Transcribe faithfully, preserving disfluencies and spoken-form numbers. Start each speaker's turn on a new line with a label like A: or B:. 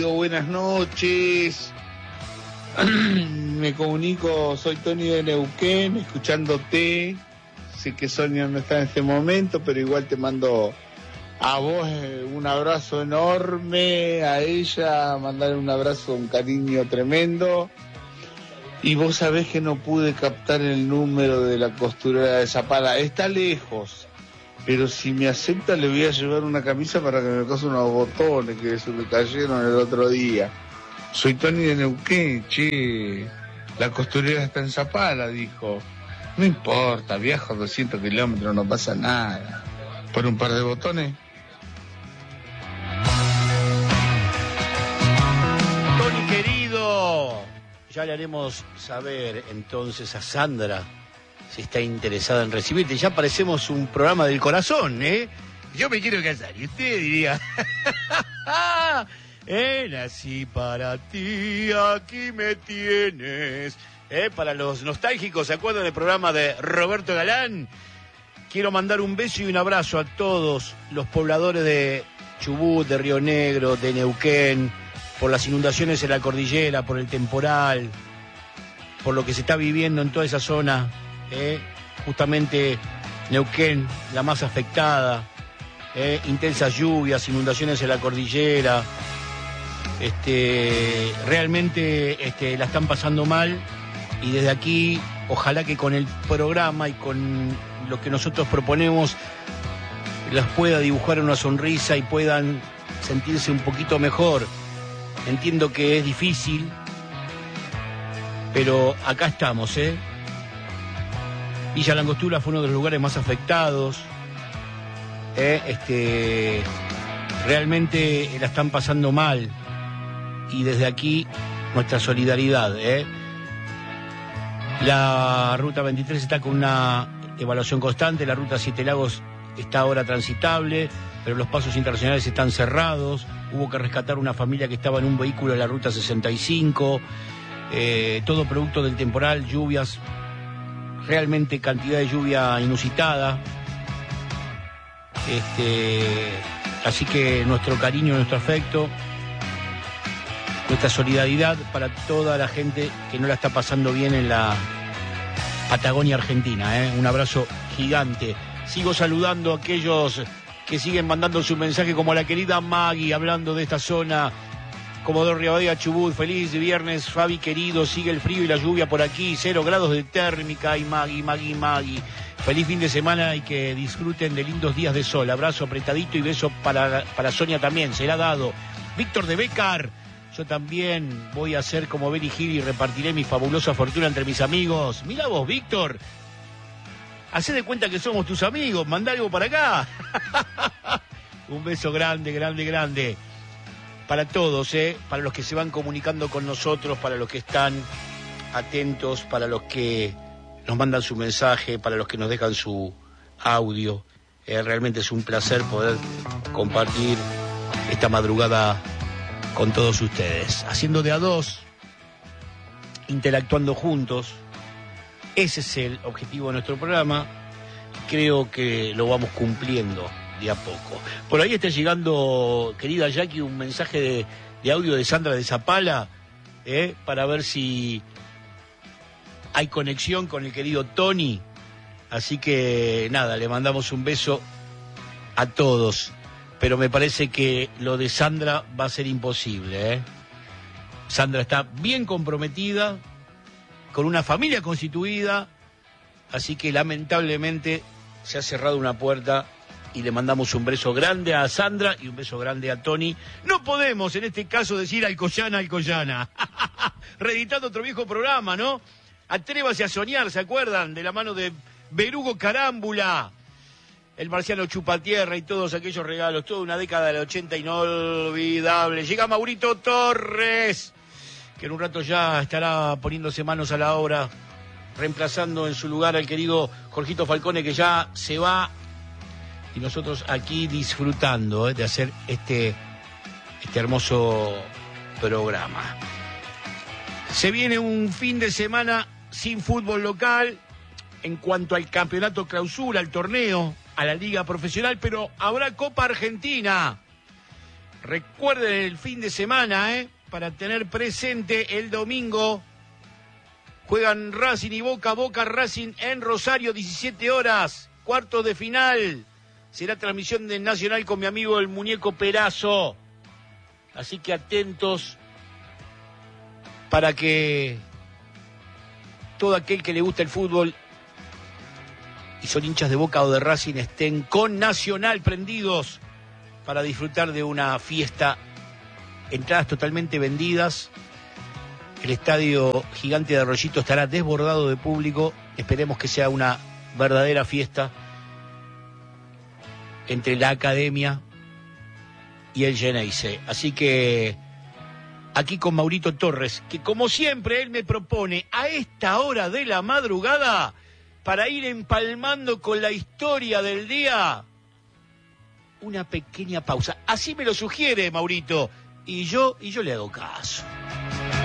A: querido, buenas noches. Me comunico, soy Tony de Neuquén, escuchándote. Sé que Sonia no está en este momento, pero igual te mando a vos un abrazo enorme, a ella mandarle un abrazo, un cariño tremendo. Y vos sabés que no pude captar el número de la costurera de Zapala, está lejos, pero si me acepta le voy a llevar una camisa para que me cose unos botones que se me cayeron el otro día. Soy Tony de Neuquén, che, la costurera está en Zapala, dijo. No importa, viajo doscientos kilómetros, no pasa nada. ¿Por un par de botones?
B: Tony querido, ya le haremos saber entonces a Sandra si está interesada en recibirte. Ya parecemos un programa del corazón, ¿eh? Yo me quiero casar y usted diría... Eh, nací para ti, aquí me tienes. Eh, para los nostálgicos, ¿se acuerdan del programa de Roberto Galán? Quiero mandar un beso y un abrazo a todos los pobladores de Chubut, de Río Negro, de Neuquén, por las inundaciones en la cordillera, por el temporal, por lo que se está viviendo en toda esa zona. Eh, justamente Neuquén, la más afectada, eh, intensas lluvias, inundaciones en la cordillera. Este, realmente este, la están pasando mal y desde aquí ojalá que con el programa y con lo que nosotros proponemos las pueda dibujar una sonrisa y puedan sentirse un poquito mejor. Entiendo que es difícil, pero acá estamos, ¿eh? Villa Langostura fue uno de los lugares más afectados, ¿eh? Este, realmente la están pasando mal. Y desde aquí, nuestra solidaridad, ¿eh? La Ruta veintitrés está con una evaluación constante, la Ruta Siete Lagos está ahora transitable, pero los pasos internacionales están cerrados, hubo que rescatar una familia que estaba en un vehículo en la Ruta sesenta y cinco, eh, todo producto del temporal, lluvias, realmente cantidad de lluvia inusitada. Este, así que nuestro cariño, nuestro afecto, nuestra solidaridad para toda la gente que no la está pasando bien en la Patagonia Argentina, ¿eh? Un abrazo gigante. Sigo saludando a aquellos que siguen mandando su mensaje, como la querida Maggie, hablando de esta zona, Comodoro Rivadavia, Chubut. Feliz viernes, Fabi querido, sigue el frío y la lluvia por aquí, cero grados de térmica. Y Maggie, Maggie, Maggie, feliz fin de semana y que disfruten de lindos días de sol. Abrazo apretadito y beso para, para Sonia también, será dado. Víctor de Becar, yo también voy a hacer como Benny Hill y repartiré mi fabulosa fortuna entre mis amigos. Mira vos, Víctor, hacé de cuenta que somos tus amigos, mandá algo para acá. Un beso grande, grande, grande. Para todos, ¿eh? Para los que se van comunicando con nosotros, para los que están atentos, para los que nos mandan su mensaje, para los que nos dejan su audio. Eh, realmente es un placer poder compartir esta madrugada con todos ustedes, haciendo de a dos, interactuando juntos. Ese es el objetivo de nuestro programa. Creo que lo vamos cumpliendo de a poco. Por ahí está llegando, querida Jackie, un mensaje de, de audio de Sandra de Zapala, ¿eh? Para ver si hay conexión con el querido Tony. Así que nada, le mandamos un beso a todos. Pero me parece que lo de Sandra va a ser imposible, ¿eh? Sandra está bien comprometida, con una familia constituida, así que lamentablemente se ha cerrado una puerta y le mandamos un beso grande a Sandra y un beso grande a Tony. No podemos en este caso decir Alcoyana, Alcoyana. Reeditando otro viejo programa, ¿no? Atrévase a soñar, ¿se acuerdan? De la mano de Berugo Carámbula, el Marciano Chupatierra y todos aquellos regalos, toda una década del ochenta inolvidable. Llega Maurito Torres, que en un rato ya estará poniéndose manos a la obra, reemplazando en su lugar al querido Jorgito Falcone, que ya se va, y nosotros aquí disfrutando eh, de hacer este, este hermoso programa. Se viene un fin de semana sin fútbol local en cuanto al campeonato clausura, al torneo, a la liga profesional, pero habrá Copa Argentina. Recuerden el fin de semana, ¿eh? Para tener presente el domingo. Juegan Racing y Boca, Boca Racing en Rosario, diecisiete horas, cuartos de final. Será transmisión del Nacional con mi amigo el Muñeco Perazo. Así que atentos para que todo aquel que le gusta el fútbol y son hinchas de Boca o de Racing estén con Nacional prendidos para disfrutar de una fiesta. Entradas totalmente vendidas. El estadio Gigante de Arroyito estará desbordado de público. Esperemos que sea una verdadera fiesta entre la academia y el Geneise. Así que aquí con Maurito Torres, que como siempre él me propone a esta hora de la madrugada, para ir empalmando con la historia del día, una pequeña pausa. Así me lo sugiere Maurito, y yo, y yo le hago caso.